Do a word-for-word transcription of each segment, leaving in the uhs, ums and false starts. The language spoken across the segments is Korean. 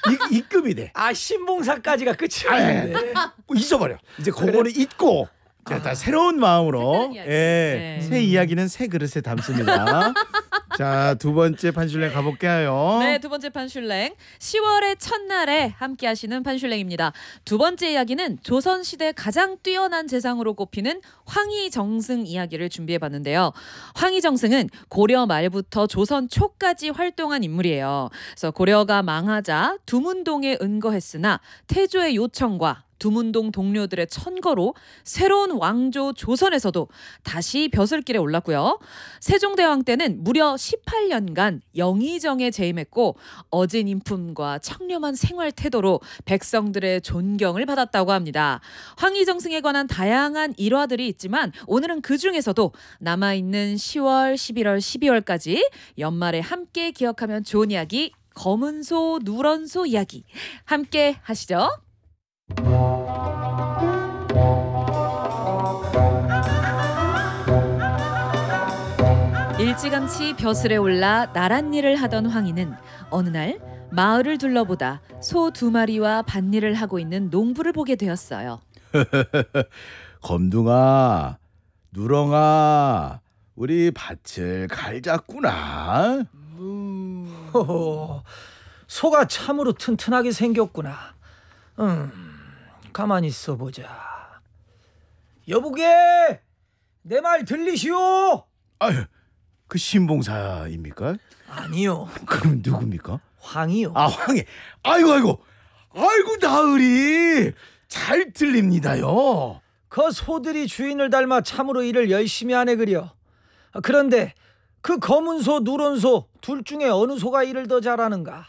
이, 입금이 돼. 아 신봉사까지가 끝이 아, 아닌데. 뭐 잊어버려. 이제 그거는 잊고 자, 다 새로운 마음으로 이야기. 예, 네. 새 이야기는 새 그릇에 담습니다. 자, 두 번째 판슐랭 가볼게요. 네, 두 번째 판슐랭. 시월의 첫날에 함께 하시는 판슐랭입니다. 두 번째 이야기는 조선시대 가장 뛰어난 재상으로 꼽히는 황희정승 이야기를 준비해봤는데요. 황희정승은 고려 말부터 조선 초까지 활동한 인물이에요. 그래서 고려가 망하자 두문동에 은거했으나 태조의 요청과 두문동 동료들의 천거로 새로운 왕조 조선에서도 다시 벼슬길에 올랐고요. 세종대왕 때는 무려 십팔 년간 영의정에 재임했고 어진 인품과 청렴한 생활 태도로 백성들의 존경을 받았다고 합니다. 황희정승에 관한 다양한 일화들이 있지만 오늘은 그중에서도 남아있는 시월, 십일월, 십이월까지 연말에 함께 기억하면 좋은 이야기, 검은 소, 누런 소 이야기 함께 하시죠. 일찌감치 벼슬에 올라 나랏 일을 하던 황희는 어느 날 마을을 둘러보다 소 두 마리와 밭일을 하고 있는 농부를 보게 되었어요. 검둥아, 누렁아, 우리 밭을 갈잤구나. 호호, 소가 참으로 튼튼하게 생겼구나. 음, 가만히 있어 보자. 여보게, 내 말 들리시오? 아유, 그 신봉사입니까? 아니요, 그럼 누굽니까? 황이요. 아, 황해. 아이고 아이고. 아이고 나으리. 잘 들립니다요. 그 소들이 주인을 닮아 참으로 일을 열심히 하네 그려. 아, 그런데 그 검은 소, 누런 소 둘 중에 어느 소가 일을 더 잘하는가?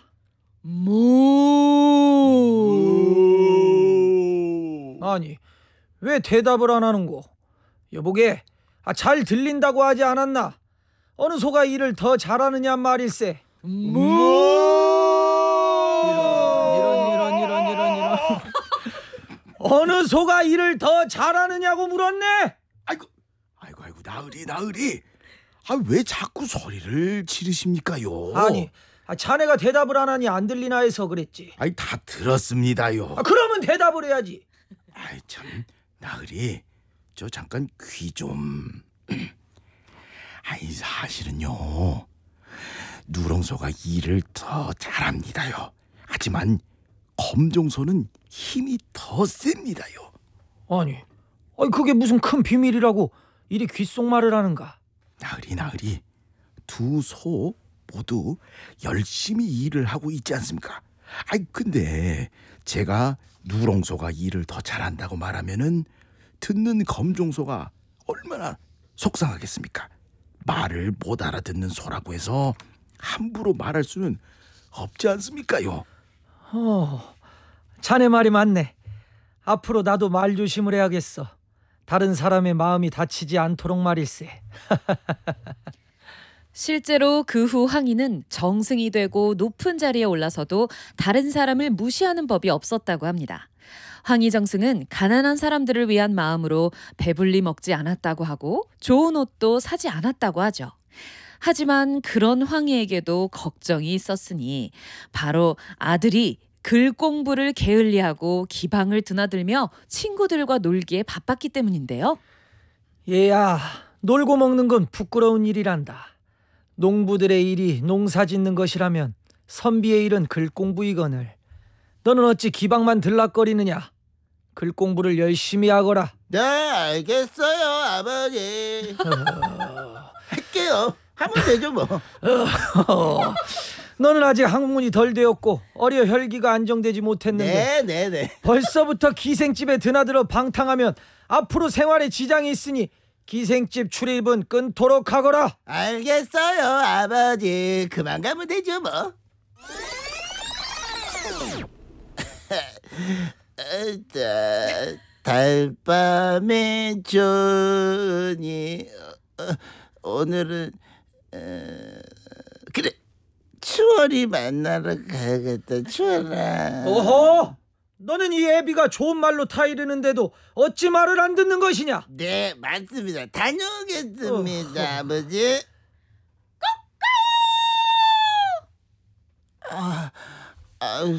무. 아니, 왜 대답을 안 하는고? 여보게, 아, 잘 들린다고 하지 않았나? 어느 소가 일을 더 잘하느냐 말일세. 무. 이런 이런 이런 이런 이런. 어느 소가 일을 더 잘하느냐고 물었네. 아이고. 아이고 아이고 나으리 나으리. 아, 왜 자꾸 소리를 지르십니까요? 아니, 아, 자네가 대답을 안 하니 안 들리나 해서 그랬지. 아이, 다 들었습니다요. 아, 그러면 대답을 해야지. 아이 참 나으리, 저 잠깐 귀 좀. 아이, 사실은요, 누렁소가 일을 더 잘합니다요. 하지만 검정소는 힘이 더 셉니다요. 아니, 아니 그게 무슨 큰 비밀이라고 이리 귓속말을 하는가? 나으리 나으리, 두 소 모두 열심히 일을 하고 있지 않습니까? 아이, 근데 제가 누렁소가 일을 더 잘한다고 말하면은 듣는 검정소가 얼마나 속상하겠습니까? 말을 못 알아듣는 소라고 해서 함부로 말할 수는 없지 않습니까요? 어, 자네 말이 맞네. 앞으로 나도 말 조심을 해야겠어. 다른 사람의 마음이 다치지 않도록 말일세. 실제로 그 후 황희는 정승이 되고 높은 자리에 올라서도 다른 사람을 무시하는 법이 없었다고 합니다. 황희정승은 가난한 사람들을 위한 마음으로 배불리 먹지 않았다고 하고 좋은 옷도 사지 않았다고 하죠. 하지만 그런 황희에게도 걱정이 있었으니 바로 아들이 글 공부를 게을리하고 기방을 드나들며 친구들과 놀기에 바빴기 때문인데요. 얘야, 놀고 먹는 건 부끄러운 일이란다. 농부들의 일이 농사 짓는 것이라면 선비의 일은 글 공부이거늘. 너는 어찌 기방만 들락거리느냐? 글 공부를 열심히 하거라. 네, 알겠어요, 아버지. 할게요. 하면 되죠 뭐. 너는 아직 학문이 덜 되었고 어려 혈기가 안정되지 못했는데 네, 네, 네. 벌써부터 기생집에 드나들어 방탕하면 앞으로 생활에 지장이 있으니 기생집 출입은 끊도록 하거라. 알겠어요, 아버지. 그만 가면 되죠 뭐. 자, 달밤의 존이 어, 오늘은 어, 그래, 추월이 만나러 가야겠다. 추월아. 오호, 너는 이 애비가 좋은 말로 타이르는데도 어찌 말을 안 듣는 것이냐? 네, 맞습니다. 다녀오겠습니다. 어, 아버지. 아, 아유,